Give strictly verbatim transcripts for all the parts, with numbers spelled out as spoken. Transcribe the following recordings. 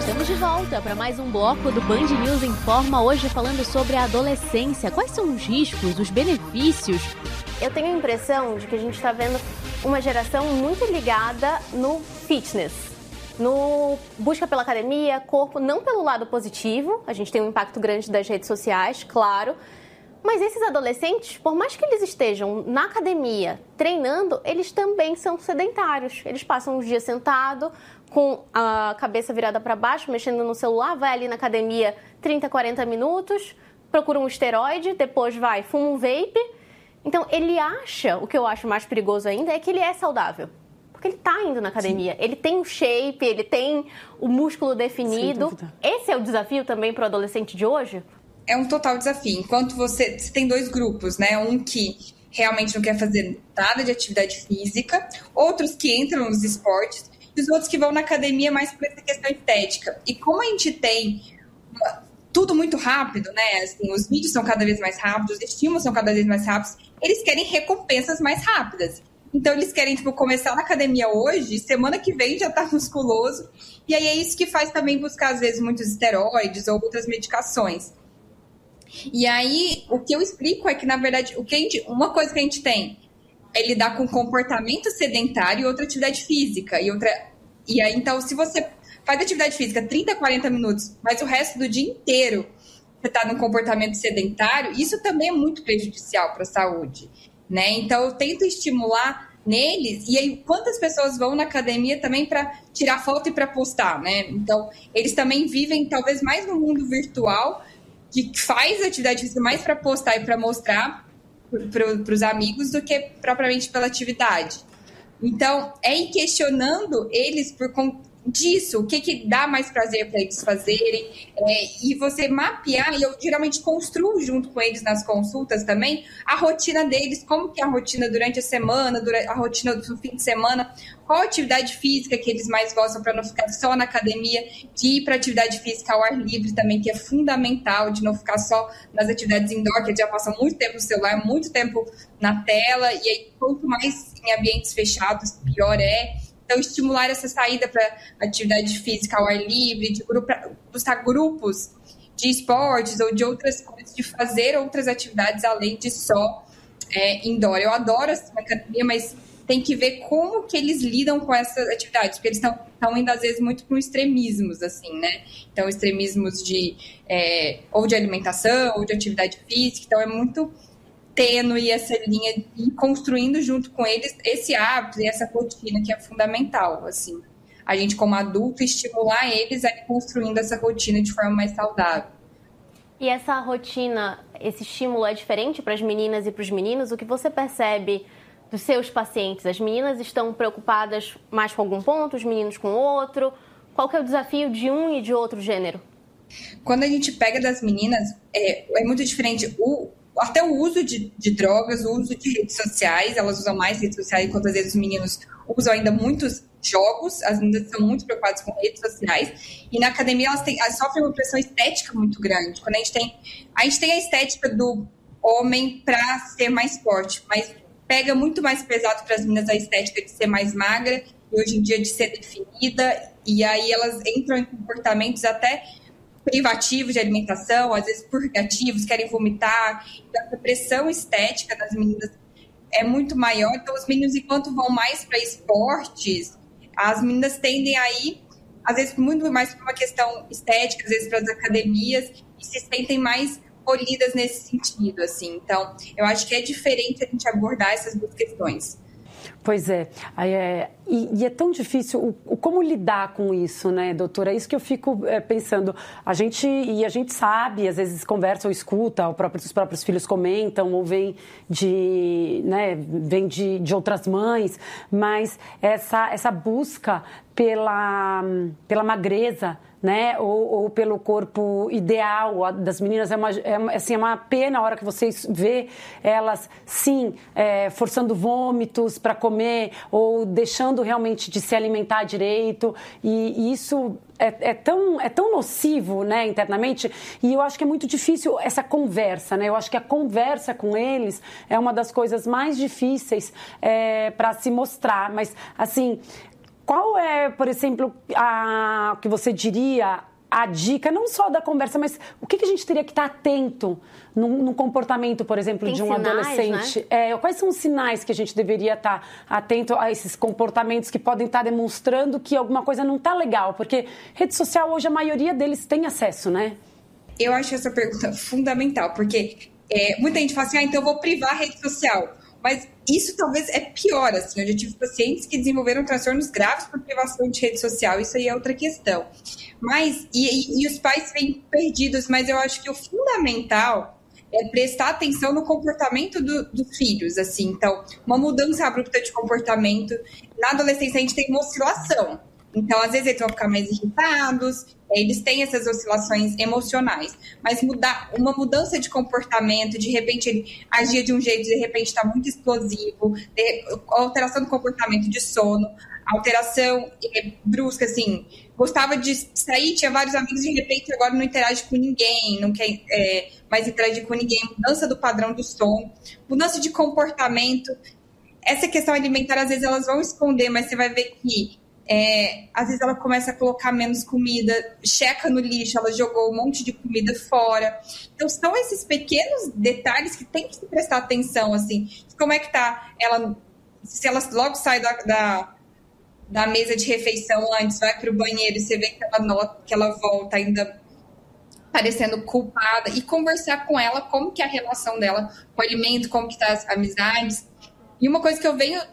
Estamos de volta para mais um bloco do Band News Informa, hoje falando sobre a adolescência. Quais são os riscos, os benefícios? Eu tenho a impressão de que a gente está vendo uma geração muito ligada no fitness, no busca pela academia, corpo, não pelo lado positivo, a gente tem um impacto grande das redes sociais, claro, mas esses adolescentes, por mais que eles estejam na academia treinando, eles também são sedentários. Eles passam os dias sentados, com a cabeça virada para baixo, mexendo no celular, vai ali na academia trinta, quarenta minutos, procura um esteroide, depois vai, fuma um vape. Então, ele acha, o que eu acho mais perigoso ainda, é que ele é saudável. Porque ele está indo na academia, Sim. ele tem o shape, ele tem o músculo definido. Esse é o desafio também para o adolescente de hoje? É um total desafio. Enquanto você, você tem dois grupos, né? Um que realmente não quer fazer nada de atividade física, outros que entram nos esportes, e os outros que vão na academia mais por essa questão estética. E como a gente tem uma, tudo muito rápido, né? Assim, os vídeos são cada vez mais rápidos, os estímulos são cada vez mais rápidos, eles querem recompensas mais rápidas. Então, eles querem, tipo, começar na academia hoje, semana que vem já tá musculoso. E aí é isso que faz também buscar, às vezes, muitos esteroides ou outras medicações. E aí, o que eu explico é que, na verdade, o que a gente, uma coisa que a gente tem é lidar com comportamento sedentário e outra atividade física. E, outra, e aí, então, se você faz atividade física trinta, quarenta minutos, mas o resto do dia inteiro você está num comportamento sedentário, isso também é muito prejudicial para a saúde, né? Então, eu tento estimular neles, e aí quantas pessoas vão na academia também para tirar foto e para postar, né? Então, eles também vivem talvez mais no mundo virtual, que faz atividade física mais para postar e para mostrar para os amigos do que propriamente pela atividade. Então, é ir questionando eles por conta disso, o que, que dá mais prazer para eles fazerem, é, e você mapear, e eu geralmente construo junto com eles nas consultas também, a rotina deles, como que é a rotina durante a semana, durante a rotina do fim de semana, qual atividade física que eles mais gostam para não ficar só na academia, de ir para atividade física ao ar livre também, que é fundamental, de não ficar só nas atividades indoor, que eles já passam muito tempo no celular, muito tempo na tela, e aí quanto mais em ambientes fechados, pior é. Então, estimular essa saída para atividade física ao ar livre, de grupo, buscar grupos de esportes ou de outras coisas, de fazer outras atividades além de só é, indoor. Eu adoro essa academia, mas tem que ver como que eles lidam com essas atividades, porque eles estão indo, às vezes, muito para extremismos, assim, né? Então, extremismos de, é, ou de alimentação, ou de atividade física. Então, é muito tênue essa linha e construindo junto com eles esse hábito e essa rotina que é fundamental, assim. A gente, como adulto, estimular eles a ir construindo essa rotina de forma mais saudável. E essa rotina, esse estímulo é diferente para as meninas e para os meninos? O que você percebe dos seus pacientes? As meninas estão preocupadas mais com algum ponto, os meninos com outro? Qual que é o desafio de um e de outro gênero? Quando a gente pega das meninas, é, é muito diferente o até o uso de, de drogas, o uso de redes sociais, elas usam mais redes sociais, enquanto às vezes os meninos usam ainda muitos jogos, as meninas são muito preocupadas com redes sociais, e na academia elas, têm, elas sofrem uma pressão estética muito grande. Quando a gente tem a, gente tem a estética do homem para ser mais forte, mas pega muito mais pesado para as meninas a estética de ser mais magra, e hoje em dia de ser definida, e aí elas entram em comportamentos até privativos de alimentação, às vezes purgativos, querem vomitar. Então, a pressão estética das meninas é muito maior. Então, os meninos, enquanto vão mais para esportes, as meninas tendem a ir, às vezes, muito mais para uma questão estética, às vezes para as academias, e se sentem mais polidas nesse sentido, assim. Então, eu acho que é diferente a gente abordar essas duas questões. Pois é, é e, e é tão difícil, o, o, como lidar com isso, né, doutora? É isso que eu fico é, pensando. A gente, e a gente sabe, às vezes conversa ou escuta, o próprio, os próprios filhos comentam, ou vem de, né, vem de, de outras mães, mas essa, essa busca pela, pela magreza, né, ou, ou pelo corpo ideal das meninas, é uma, é, assim, é uma pena a hora que vocês vê elas, sim, é, forçando vômitos para comer, ou deixando realmente de se alimentar direito, e, e isso é, é, tão, é tão nocivo, né, internamente, e eu acho que é muito difícil essa conversa, né, eu acho que a conversa com eles é uma das coisas mais difíceis é, para se mostrar, mas, assim, qual é, por exemplo, a que você diria a dica, não só da conversa, mas o que, que a gente teria que estar atento no, no comportamento, por exemplo, Tem de um sinais, adolescente? Né? É, quais são os sinais que a gente deveria estar atento a esses comportamentos que podem estar demonstrando que alguma coisa não está legal? Porque rede social, hoje, a maioria deles tem acesso, né? Eu acho essa pergunta fundamental, porque é, muita gente fala assim, ah, então eu vou privar a rede social. Mas isso talvez é pior, assim. Eu já tive pacientes que desenvolveram transtornos graves por privação de rede social. Isso aí é outra questão. Mas, e, e, e os pais vêm perdidos, mas eu acho que o fundamental é prestar atenção no comportamento do, dos filhos, assim. Então, uma mudança abrupta de comportamento. Na adolescência, a gente tem uma oscilação. Então, às vezes, eles vão ficar mais irritados, eles têm essas oscilações emocionais. Mas mudar, uma mudança de comportamento, de repente ele agia de um jeito, de repente está muito explosivo, de, alteração do comportamento de sono, alteração é, brusca, assim, gostava de sair, tinha vários amigos, de repente agora não interage com ninguém, não quer é, mais interagir com ninguém, mudança do padrão do sono, mudança de comportamento. Essa questão alimentar, às vezes, elas vão esconder, mas você vai ver que É, às vezes ela começa a colocar menos comida, checa no lixo, ela jogou um monte de comida fora. Então são esses pequenos detalhes que tem que se prestar atenção, assim, como é que tá ela, se ela logo sai da, da, da mesa de refeição antes, vai para o banheiro e você vê que ela, nota, que ela volta ainda parecendo culpada, e conversar com ela como que é a relação dela com o alimento, como que tá as amizades. E uma coisa que eu venho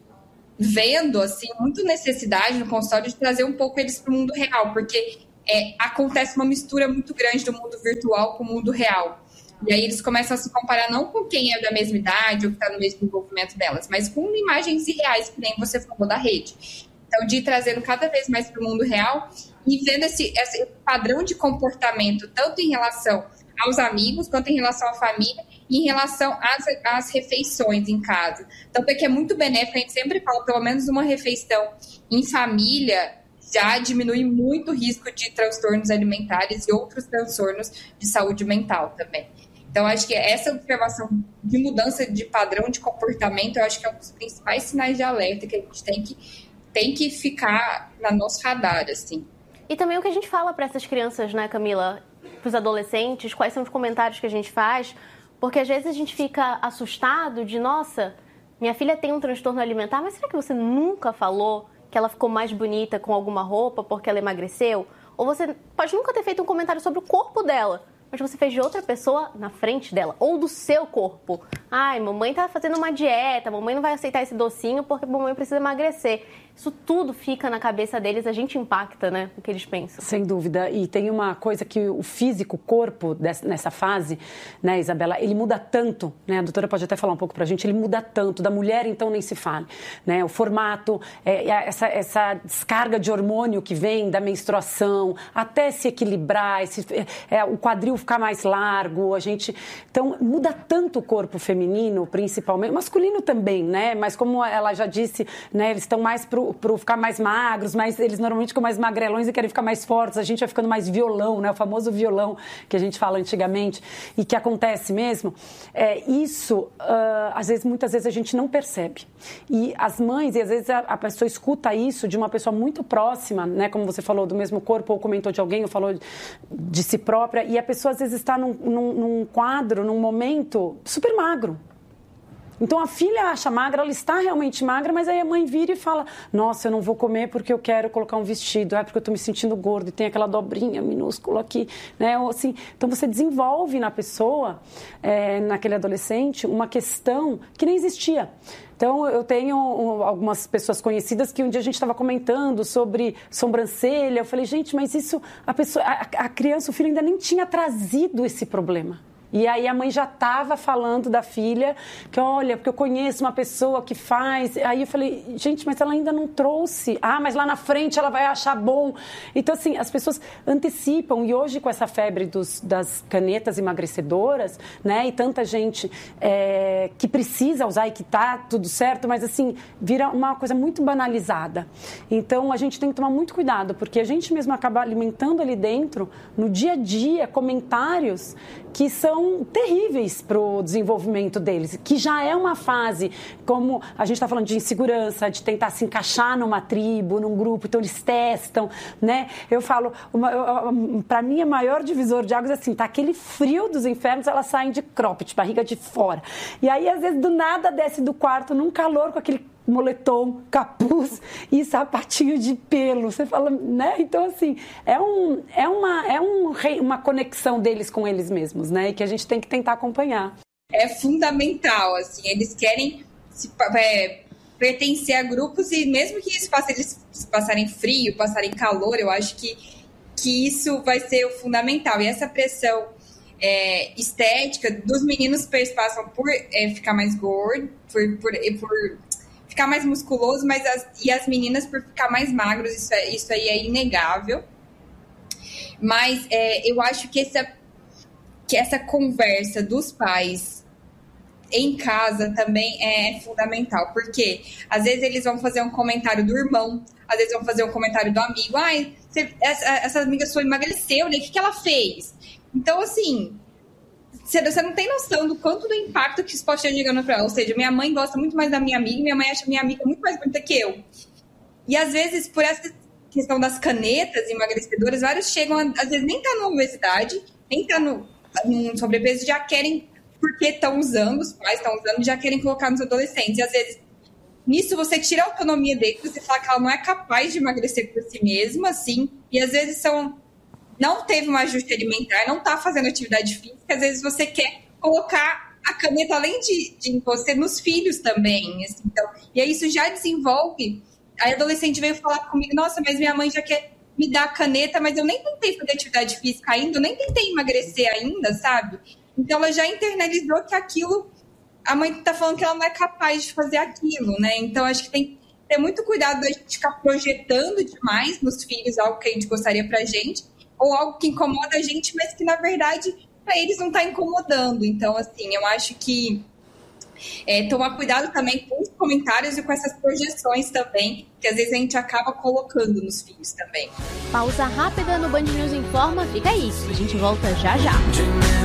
vendo, assim, muito necessidade no consultório de trazer um pouco eles para o mundo real, porque é, acontece uma mistura muito grande do mundo virtual com o mundo real. E aí eles começam a se comparar não com quem é da mesma idade ou que está no mesmo envolvimento delas, mas com imagens irreais, que nem você falou da rede. Então, de ir trazendo cada vez mais para o mundo real e vendo esse, esse padrão de comportamento, tanto em relação aos amigos, quanto em relação à família, e em relação às, às refeições em casa. Tanto é que é muito benéfico, a gente sempre fala, pelo menos uma refeição em família já diminui muito o risco de transtornos alimentares e outros transtornos de saúde mental também. Então, acho que essa observação de mudança de padrão de comportamento, eu acho que é um dos principais sinais de alerta que a gente tem que, tem que ficar no nosso radar, assim. E também o que a gente fala para essas crianças, né, Camila? Para os adolescentes, quais são os comentários que a gente faz, porque às vezes a gente fica assustado de, nossa, minha filha tem um transtorno alimentar, mas será que você nunca falou que ela ficou mais bonita com alguma roupa porque ela emagreceu? Ou você pode nunca ter feito um comentário sobre o corpo dela, mas você fez de outra pessoa na frente dela, ou do seu corpo. Ai, mamãe tá fazendo uma dieta, mamãe não vai aceitar esse docinho porque mamãe precisa emagrecer. Isso tudo fica na cabeça deles, a gente impacta, né, o que eles pensam. Sem dúvida. E tem uma coisa que o físico, o corpo, dessa, nessa fase, né, Isabela, ele muda tanto, né, a doutora pode até falar um pouco pra gente, ele muda tanto, da mulher então nem se fale, né, o formato, é, essa, essa descarga de hormônio que vem da menstruação, até se equilibrar, esse, é, o quadril ficar mais largo, a gente, então muda tanto o corpo feminino, principalmente, masculino também, né, mas como ela já disse, né, eles estão mais pro para ficar mais magros, mas eles normalmente ficam mais magrelões e querem ficar mais fortes, a gente vai ficando mais violão, né? O famoso violão que a gente fala antigamente e que acontece mesmo, é, isso, uh, às vezes, muitas vezes a gente não percebe. E as mães, e às vezes a, a pessoa escuta isso de uma pessoa muito próxima, né? Como você falou, do mesmo corpo, ou comentou de alguém, ou falou de, de si própria, e a pessoa às vezes está num, num, num quadro, num momento super magro. Então, a filha acha magra, ela está realmente magra, mas aí a mãe vira e fala, nossa, eu não vou comer porque eu quero colocar um vestido, é porque eu estou me sentindo gordo e tem aquela dobrinha minúscula aqui, né? Ou assim, então, você desenvolve na pessoa, é, naquele adolescente, uma questão que nem existia. Então, eu tenho algumas pessoas conhecidas que um dia a gente estava comentando sobre sobrancelha, eu falei, gente, mas isso, a, pessoa, a, a criança, o filho ainda nem tinha trazido esse problema. E aí a mãe já estava falando da filha, que olha, porque eu conheço uma pessoa que faz. Aí eu falei, gente, mas ela ainda não trouxe. Ah, mas lá na frente ela vai achar bom. Então, assim, as pessoas antecipam. E hoje, com essa febre dos, das canetas emagrecedoras, né, e tanta gente é, que precisa usar e que tá tudo certo, mas, assim, vira uma coisa muito banalizada. Então, a gente tem que tomar muito cuidado, porque a gente mesmo acaba alimentando ali dentro, no dia a dia, comentários que são são terríveis para o desenvolvimento deles, que já é uma fase, como a gente está falando de insegurança, de tentar se encaixar numa tribo, num grupo, então eles testam, né? Eu falo, para mim, o maior divisor de águas é assim, tá aquele frio dos infernos, elas saem de cropped, barriga de fora. E aí, às vezes, do nada, desce do quarto num calor com aquele moletom, capuz e sapatinho de pelo. Você fala, né? Então, assim, é, um, é, uma, é um, uma conexão deles com eles mesmos, né? E que a gente tem que tentar acompanhar. É fundamental, assim, eles querem se, é, pertencer a grupos e mesmo que isso faça eles passarem frio, passarem calor, eu acho que, que isso vai ser o fundamental. E essa pressão é, estética dos meninos passam por é, ficar mais gordo, por... por, por ficar mais musculoso, mas as, e as meninas por ficar mais magros, isso, é, isso aí é inegável. Mas é, eu acho que essa, que essa conversa dos pais em casa também é fundamental, porque às vezes eles vão fazer um comentário do irmão, às vezes vão fazer um comentário do amigo, ai, você, essa, essa amiga sua emagreceu, né? O que, que ela fez? Então, assim... Você não tem noção do quanto do impacto que isso pode estar chegando para ela. Ou seja, minha mãe gosta muito mais da minha amiga, minha mãe acha minha amiga muito mais bonita que eu. E às vezes, por essa questão das canetas emagrecedoras, vários chegam, às vezes nem tá na obesidade, nem tá no, no sobrepeso, já querem, porque estão usando, os pais estão usando, já querem colocar nos adolescentes. E às vezes, nisso você tira a autonomia dele, você fala que ela não é capaz de emagrecer por si mesma, assim, e às vezes são... não teve um ajuste alimentar, não está fazendo atividade física, às vezes você quer colocar a caneta, além de, de você, nos filhos também. Assim, então, e aí isso já desenvolve. Aí a adolescente veio falar comigo, nossa, mas minha mãe já quer me dar a caneta, mas eu nem tentei fazer atividade física ainda, eu nem tentei emagrecer ainda, sabe? Então ela já internalizou que aquilo, a mãe está falando que ela não é capaz de fazer aquilo, né? Então acho que tem que ter muito cuidado da gente ficar projetando demais nos filhos algo que a gente gostaria pra gente, ou algo que incomoda a gente, mas que, na verdade, para eles não está incomodando. Então, assim, eu acho que é, tomar cuidado também com os comentários e com essas projeções também, que às vezes a gente acaba colocando nos filhos também. Pausa rápida no Band News Informa. Fica aí, a gente volta já já.